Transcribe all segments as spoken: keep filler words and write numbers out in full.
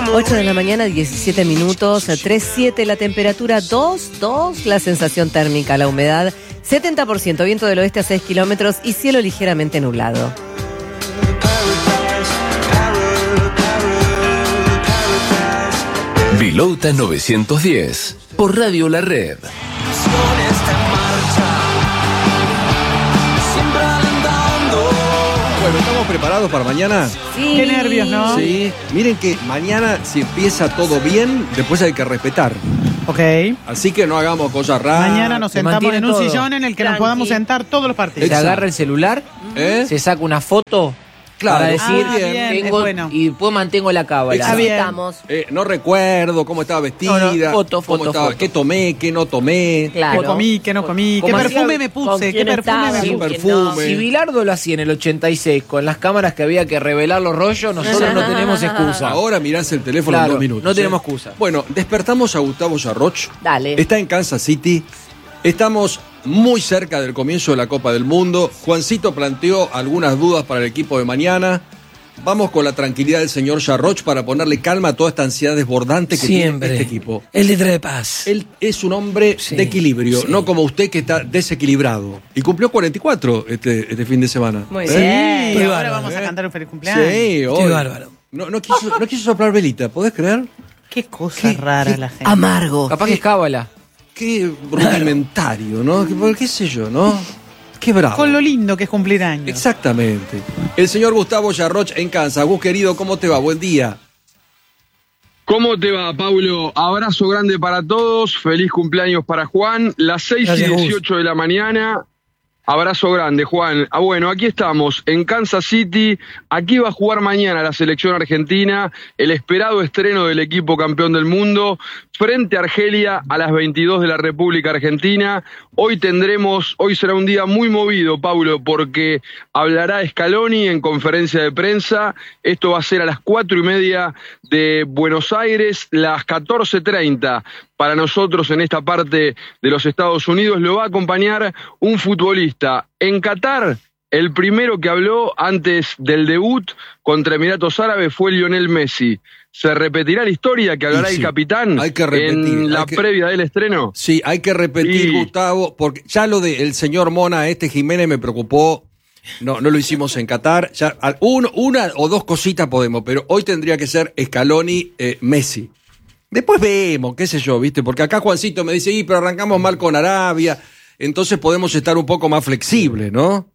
ocho de la mañana, diecisiete minutos, tres siete la temperatura, dos dos la sensación térmica, la humedad setenta por ciento, viento del oeste a seis kilómetros y cielo ligeramente nublado. Vilauta novecientos diez, por Radio La Red. Bueno, ¿estamos preparados para mañana? Sí. Qué nervios, ¿no? Sí. Miren que mañana, si empieza todo bien, después hay que respetar. Ok. Así que no hagamos cosas raras. Mañana nos Se sentamos mantiene en un todo. sillón en el que nos Tranqui. podamos sentar todos los partidos. Se agarra el celular, ¿Eh? se saca una foto Claro, para decir, ah, bien, es tengo, bueno. y después mantengo la cábala. Está bien. Estamos. Eh, no recuerdo cómo estaba vestida, No, no, foto, cómo foto, estaba, foto. qué tomé, qué no tomé. Claro. ¿Qué comí? ¿Qué no comí? ¿Qué Como perfume hacía- me con puse? ¿Qué quién perfume estaba, me Sí, con puse? quién perfume. Si Bilardo lo hacía en el ochenta y seis con las cámaras que había que revelar los rollos, nosotros no tenemos excusa. Ahora mirás el teléfono en Claro, dos minutos. no tenemos ¿eh? excusa. Bueno, despertamos a Gustavo Yarroch. Dale. Está en Kansas City. Estamos muy cerca del comienzo de la Copa del Mundo. Juancito planteó algunas dudas para el equipo de mañana. Vamos con la tranquilidad del señor Yarroch para ponerle calma a toda esta ansiedad desbordante que Siempre. tiene este equipo. Él le trae paz. Él es un hombre Sí, de equilibrio, sí. no como usted que está desequilibrado. Y cumplió cuarenta y cuatro este, este fin de semana. Muy ¿Eh? bien. Sí, Estoy ahora bárbaro, vamos a ¿eh? cantar un feliz cumpleaños. Sí, Estoy hoy. bárbaro. No, no, quiso, no quiso soplar velita, ¿podés creer? Qué cosa rara qué la gente. Amargo. Capaz que es cábala. Qué rudimentario, ¿no? ¿Qué, qué sé yo, no? Qué bravo. Con lo lindo que es cumplir años. Exactamente. El señor Gustavo Yarroch en Kansas. Gus, querido, ¿cómo te va? Buen día. ¿Cómo te va, Paulo? Abrazo grande para todos, feliz cumpleaños para Juan, las seis y Gracias, Gus. dieciocho de la mañana. Abrazo grande, Juan. Ah, bueno, aquí estamos, en Kansas City. Aquí va a jugar mañana la selección argentina, el esperado estreno del equipo campeón del mundo, frente a Argelia a las veintidós de la República Argentina. Hoy tendremos, hoy será un día muy movido, Paulo, porque hablará Scaloni en conferencia de prensa. Esto va a ser a las cuatro y media de Buenos Aires, las catorce treinta. Para nosotros en esta parte de los Estados Unidos lo va a acompañar un futbolista. En Qatar, el primero que habló antes del debut contra Emiratos Árabes fue Lionel Messi. ¿Se repetirá la historia que hablará Y sí, el capitán hay que repetir, en la hay que- previa del estreno? Sí, hay que repetir, Y- Gustavo, porque ya lo del señor Mona, este Jiménez, me preocupó. No, no lo hicimos en Qatar. Ya, al- uno- una o dos cositas podemos, pero hoy tendría que ser Scaloni, eh, Messi. Después vemos, qué sé yo, ¿viste? Porque acá Juancito me dice, y pero arrancamos mal con Arabia, entonces podemos estar un poco más flexibles, ¿no?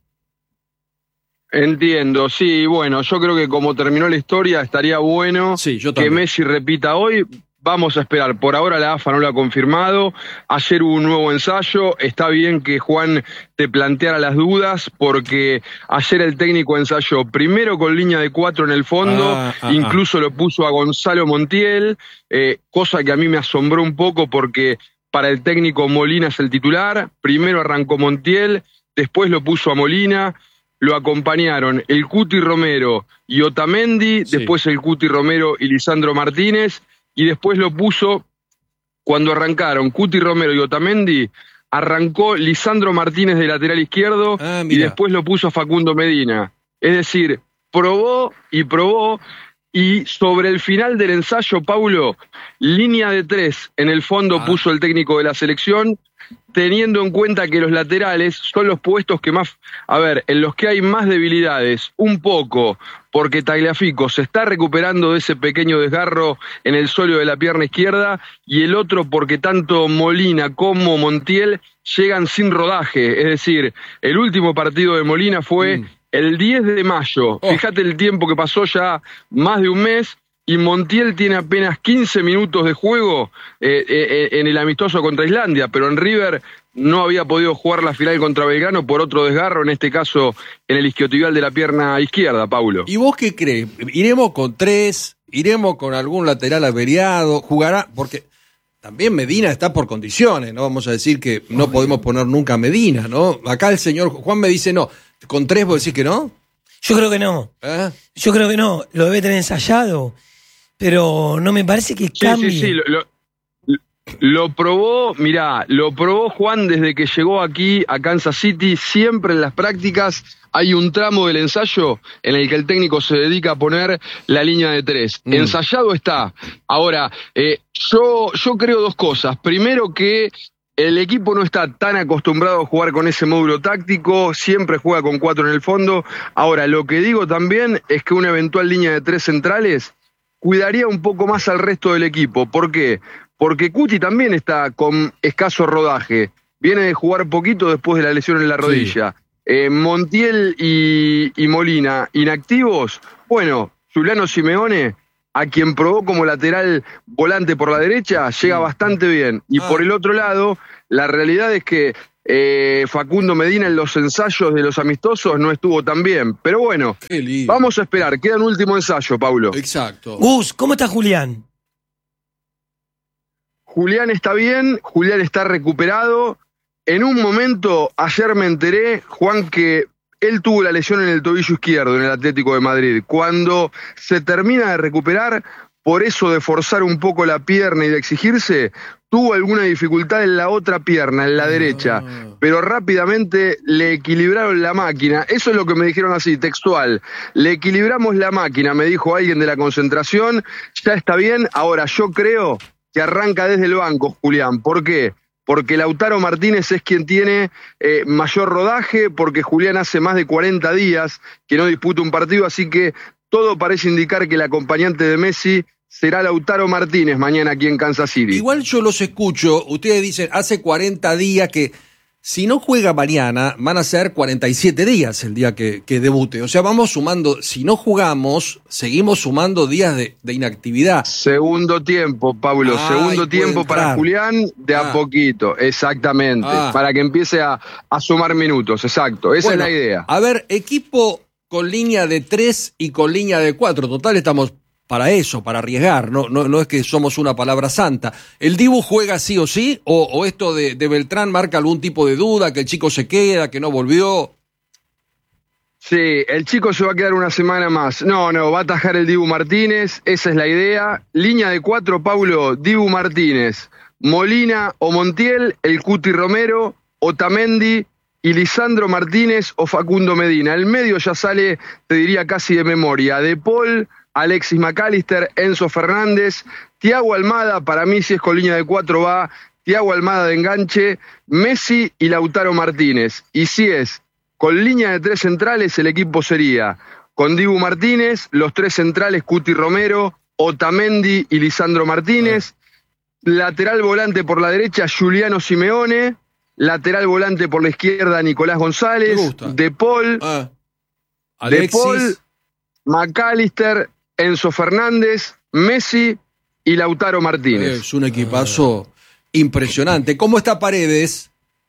Entiendo, sí, bueno, yo creo que como terminó la historia estaría bueno Sí, yo que también. Messi repita hoy. Vamos a esperar, por ahora la A F A no lo ha confirmado, ayer hubo un nuevo ensayo, está bien que Juan te planteara las dudas, porque ayer el técnico ensayó primero con línea de cuatro en el fondo, Ah, ah, incluso lo puso a Gonzalo Montiel, eh, cosa que a mí me asombró un poco porque para el técnico Molina es el titular, primero arrancó Montiel, después lo puso a Molina, lo acompañaron el Cuti Romero y Otamendi, Sí. después el Cuti Romero y Lisandro Martínez, y después lo puso, cuando arrancaron Cuti Romero y Otamendi, arrancó Lisandro Martínez de lateral izquierdo Ah, y mira. después lo puso a Facundo Medina. Es decir, probó y probó, y sobre el final del ensayo, Paulo, línea de tres en el fondo Ah. puso el técnico de la selección, teniendo en cuenta que los laterales son los puestos que más, a ver, en los que hay más debilidades, un poco, porque Tagliafico se está recuperando de ese pequeño desgarro en el sóleo de la pierna izquierda, y el otro porque tanto Molina como Montiel llegan sin rodaje, es decir, el último partido de Molina fue Mm. el diez de mayo, Oh. fíjate el tiempo que pasó ya, más de un mes, y Montiel tiene apenas quince minutos de juego eh, eh, en el amistoso contra Islandia, pero en River no había podido jugar la final contra Belgrano por otro desgarro, en este caso en el isquiotibial de la pierna izquierda, Paulo. ¿Y vos qué crees? ¿Iremos con tres? ¿Iremos con algún lateral averiado? ¿Jugará? Porque también Medina está por condiciones, ¿no? Vamos a decir que no podemos poner nunca a Medina, ¿no? Acá el señor Juan me dice no. ¿Con tres vos decís que no? Yo creo que no. ¿Eh? Yo creo que no. Lo debe tener ensayado. Pero no me parece que Sí, cambie. sí, sí, lo, lo- Lo probó, mirá, lo probó Juan desde que llegó aquí a Kansas City. Siempre en las prácticas hay un tramo del ensayo en el que el técnico se dedica a poner la línea de tres. Mm. Ensayado está. Ahora, eh, yo, yo creo dos cosas. Primero, que el equipo no está tan acostumbrado a jugar con ese módulo táctico, siempre juega con cuatro en el fondo. Ahora, lo que digo también es que una eventual línea de tres centrales cuidaría un poco más al resto del equipo. ¿Por qué? Porque Cuti también está con escaso rodaje. Viene de jugar poquito después de la lesión en la rodilla. Sí. Eh, Montiel y, y Molina, inactivos. Bueno, Giuliano Simeone, a quien probó como lateral volante por la derecha, llega bastante bien. Y ah. por el otro lado, la realidad es que eh, Facundo Medina en los ensayos de los amistosos no estuvo tan bien. Pero bueno, vamos a esperar. Queda un último ensayo, Paulo. Exacto. Gus, ¿cómo está Julián? Julián está bien, Julián está recuperado. En un momento, ayer me enteré, Juan, que él tuvo la lesión en el tobillo izquierdo en el Atlético de Madrid. Cuando se termina de recuperar, por eso de forzar un poco la pierna y de exigirse, tuvo alguna dificultad en la otra pierna, en la derecha. Pero rápidamente le equilibraron la máquina. Eso es lo que me dijeron así, textual. Le equilibramos la máquina, me dijo alguien de la concentración. Ya está bien. Ahora, yo creo que arranca desde el banco, Julián. ¿Por qué? Porque Lautaro Martínez es quien tiene eh, mayor rodaje, porque Julián hace más de cuarenta días que no disputa un partido, así que todo parece indicar que el acompañante de Messi será Lautaro Martínez mañana aquí en Kansas City. Igual yo los escucho, ustedes dicen, hace cuarenta días que si no juega mañana, van a ser cuarenta y siete días el día que, que debute. O sea, vamos sumando, si no jugamos, seguimos sumando días de, de inactividad. Segundo tiempo, Pablo, Ay, segundo tiempo para Julián, de ah. a poquito, exactamente, ah. para que empiece a, a sumar minutos, exacto, esa bueno, es la idea. A ver, equipo con línea de tres y con línea de cuatro, total estamos para eso, para arriesgar, no, no, no es que somos una palabra santa. ¿El Dibu juega sí o sí? ¿O, o esto de, de Beltrán marca algún tipo de duda, que el chico se queda, que no volvió? Sí, el chico se va a quedar una semana más. No, no, va a atajar el Dibu Martínez, esa es la idea. Línea de cuatro, Paulo, Dibu Martínez, Molina o Montiel, el Cuti Romero, Otamendi y Lisandro Martínez o Facundo Medina. El medio ya sale, te diría casi de memoria, De Paul, Alexis McAllister, Enzo Fernández, Thiago Almada, para mí si es con línea de cuatro va Thiago Almada de enganche, Messi y Lautaro Martínez. Y si es con línea de tres centrales, el equipo sería con Dibu Martínez, los tres centrales Cuti Romero, Otamendi y Lisandro Martínez, lateral volante por la derecha Giuliano Simeone, lateral volante por la izquierda Nicolás González, De Paul, ah. De Paul, McAllister, Enzo Fernández, Messi y Lautaro Martínez. Es un equipazo impresionante. ¿Cómo está Paredes?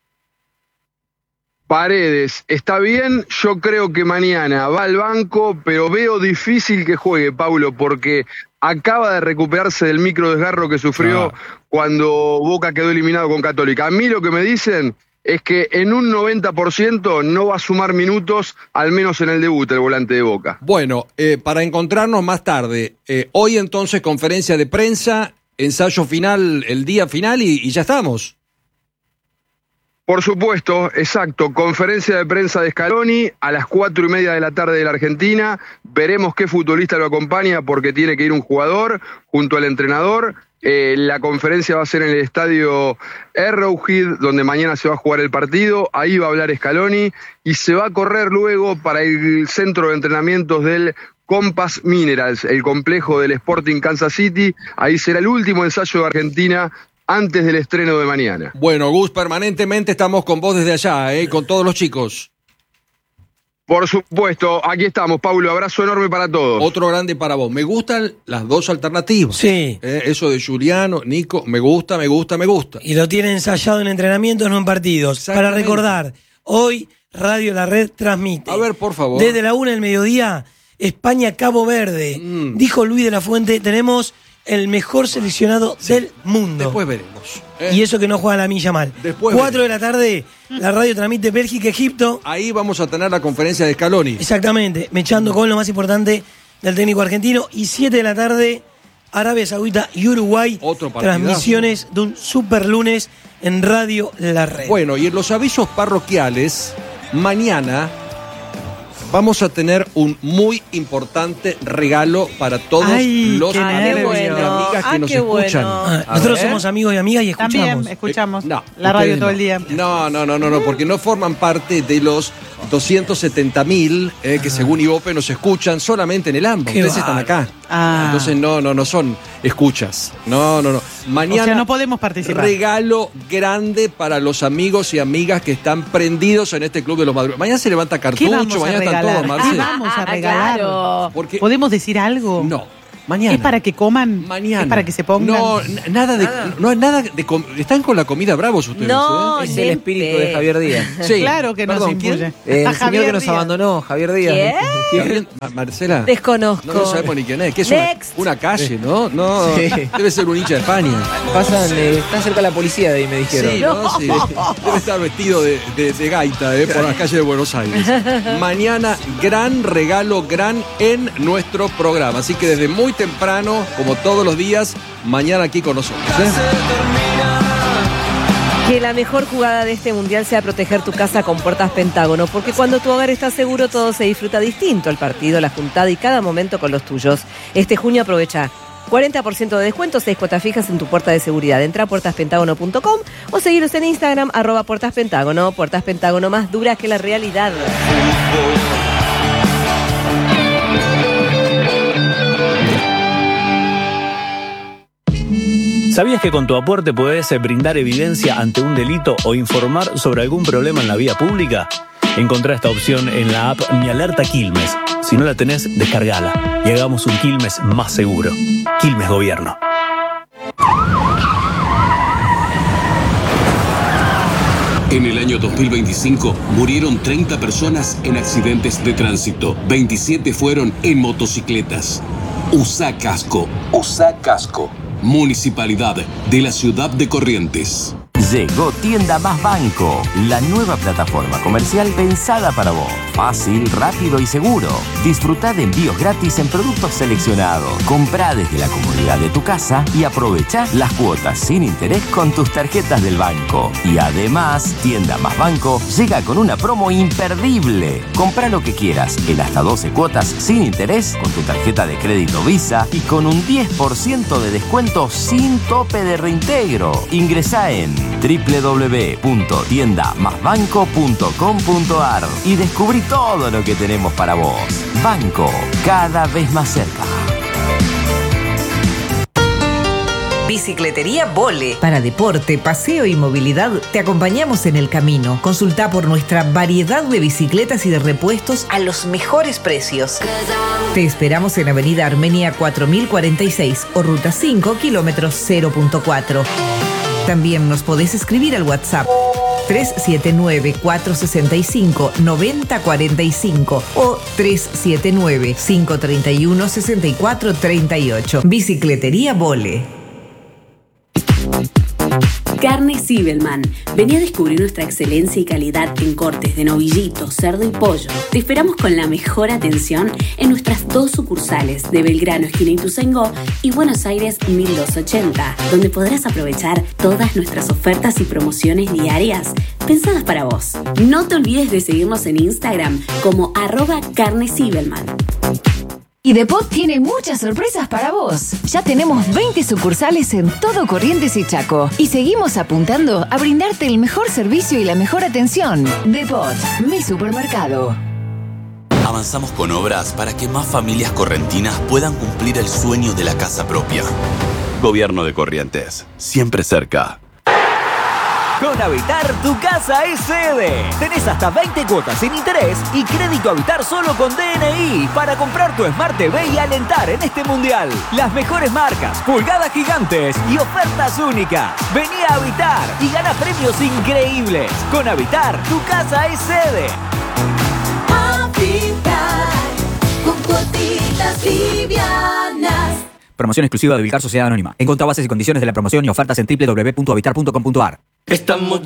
Paredes está bien, yo creo que mañana va al banco, pero veo difícil que juegue, Paulo, porque acaba de recuperarse del micro desgarro que sufrió ah. cuando Boca quedó eliminado con Católica. A mí lo que me dicen es que en un noventa por ciento no va a sumar minutos, al menos en el debut, el volante de Boca. Bueno, eh, para encontrarnos más tarde, eh, hoy entonces conferencia de prensa, ensayo final, el día final y, y ya estamos. Por supuesto, exacto. Conferencia de prensa de Scaloni a las cuatro y media de la tarde de la Argentina. Veremos qué futbolista lo acompaña porque tiene que ir un jugador junto al entrenador. Eh, la conferencia va a ser en el estadio Arrowhead, donde mañana se va a jugar el partido. Ahí va a hablar Scaloni y se va a correr luego para el centro de entrenamientos del Compass Minerals, el complejo del Sporting Kansas City. Ahí será el último ensayo de Argentina antes del estreno de mañana. Bueno, Gus, permanentemente estamos con vos desde allá, ¿eh? Con todos los chicos. Por supuesto, aquí estamos, Paulo, abrazo enorme para todos. Otro grande para vos. Me gustan las dos alternativas. Sí. Eh, eso de Giuliano, Nico, me gusta, me gusta, me gusta. Y lo tiene ensayado en entrenamientos, no en partidos. Para recordar, hoy Radio La Red transmite. A ver, por favor. Desde la una del mediodía, España-Cabo Verde. Mm. Dijo Luis de la Fuente, tenemos el mejor seleccionado sí. del mundo. Después veremos. ¿eh? Y eso que no juega la milla mal. Después Cuatro veremos. de la tarde, la radio transmite Bélgica-Egipto. Ahí vamos a tener la conferencia de Scaloni. Exactamente, mechando con lo más importante del técnico argentino. Y siete de la tarde, Arabia Saudita y Uruguay. Otro partidazo. Transmisiones de un super lunes en Radio La Red. Bueno, y en los avisos parroquiales, mañana vamos a tener un muy importante regalo para todos Ay, los qué amigos y nervios. amigas que Ah, nos qué bueno. escuchan. Ah, A nosotros ver. somos amigos y amigas y escuchamos. También escuchamos Eh, no, la radio ustedes todo no. el día. No, no, no, no, no, porque no forman parte de los doscientos setenta mil eh, que según Ibope nos escuchan solamente en el AMBA. Qué Ustedes están acá. Ah. Entonces no, no, no son escuchas. No, no, no. Mañana O sea, no podemos participar. regalo grande para los amigos y amigas que están prendidos en este club de los madrugadores. Mañana se levanta ¿Qué cartucho, vamos a mañana están regalar? todos, ¿Qué Marce. vamos a Ah, regalar? claro. Porque ¿Podemos decir algo? no. Mañana. ¿Es para que coman? Mañana. ¿Es para que se pongan? No, n- nada de. No, nada de. com- Están con la comida bravos ustedes. No, ¿eh? Es el espíritu de Javier Díaz. Sí. Claro que nos Perdón, ¿quién? influye. El A señor Javier que nos Díaz. abandonó, Javier Díaz. Gabriel- Ma- Marcela. Desconozco. No, no sabemos ni quién es. ¿Qué es una, Next. una calle, no? No. Sí. Debe ser un hincha de España. Pasan, eh, está cerca de la policía de ahí, me dijeron. Sí, ¿no? Sí. Debe estar vestido de, de- de gaita eh, por las calles de Buenos Aires. Mañana, gran regalo, gran en nuestro programa. Así que desde muy temprano, como todos los días, mañana aquí con nosotros. ¿eh? Que la mejor jugada de este mundial sea proteger tu casa con Puertas Pentágono, porque cuando tu hogar está seguro todo se disfruta distinto, el partido, la juntada y cada momento con los tuyos. Este junio aprovecha cuarenta por ciento de descuento, seis cuotas fijas en tu puerta de seguridad. Entra a puertas pentágono punto com o seguiros en Instagram, arroba Puertas Pentágono. Puertas Pentágono, más duras que la realidad. ¿Sabías que con tu aporte podés brindar evidencia ante un delito o informar sobre algún problema en la vía pública? Encontrá esta opción en la app Mi Alerta Quilmes. Si no la tenés, descargala y hagamos un Quilmes más seguro. Quilmes Gobierno. En el año dos mil veinticinco murieron treinta personas en accidentes de tránsito. veintisiete fueron en motocicletas. Usa casco. Usa casco. Municipalidad de la Ciudad de Corrientes. Llegó Tienda Más Banco, la nueva plataforma comercial pensada para vos. Fácil, rápido y seguro. Disfrutá de envíos gratis en productos seleccionados. Comprá desde la comodidad de tu casa y aprovecha las cuotas sin interés con tus tarjetas del banco. Y además, Tienda Más Banco llega con una promo imperdible. Comprá lo que quieras en hasta doce cuotas sin interés con tu tarjeta de crédito Visa y con un diez por ciento de descuento sin tope de reintegro. Ingresá en doble u doble u doble u punto tienda más banco punto com punto a r y descubrí todo lo que tenemos para vos. Banco, cada vez más cerca. Bicicletería Vole. Para deporte, paseo y movilidad, te acompañamos en el camino. Consulta por nuestra variedad de bicicletas y de repuestos a los mejores precios. Te esperamos en Avenida Armenia cuatro mil cuarenta y seis o Ruta cinco, kilómetros cero punto cuatro. También nos podés escribir al WhatsApp tres siete nueve, cuatro seis cinco, nueve cero cuatro cinco o tres siete nueve, cinco tres uno, seis cuatro tres ocho. Bicicletería Vole. Carne Zibelman. Vení a descubrir nuestra excelencia y calidad en cortes de novillito, cerdo y pollo. Te esperamos con la mejor atención en nuestras dos sucursales de Belgrano, esquina Ituzaingó, y Buenos Aires mil doscientos ochenta, donde podrás aprovechar todas nuestras ofertas y promociones diarias pensadas para vos. No te olvides de seguirnos en Instagram como arroba Carne Zibelman. Y Depot tiene muchas sorpresas para vos. Ya tenemos veinte sucursales en todo Corrientes y Chaco. Y seguimos apuntando a brindarte el mejor servicio y la mejor atención. Depot, mi supermercado. Avanzamos con obras para que más familias correntinas puedan cumplir el sueño de la casa propia. Gobierno de Corrientes, siempre cerca. Con Habitar, tu casa es sede. Tenés hasta veinte cuotas sin interés y crédito Habitar solo con D N I para comprar tu Smart T V y alentar en este mundial. Las mejores marcas, pulgadas gigantes y ofertas únicas. Vení a Habitar y gana premios increíbles. Con Habitar, tu casa es sede. Habitar, con cuotitas livianas. Promoción exclusiva de Vilcar Sociedad Anónima. Encontrá bases y condiciones de la promoción y ofertas en doble u doble u doble u punto habitar punto com punto a r. Estamos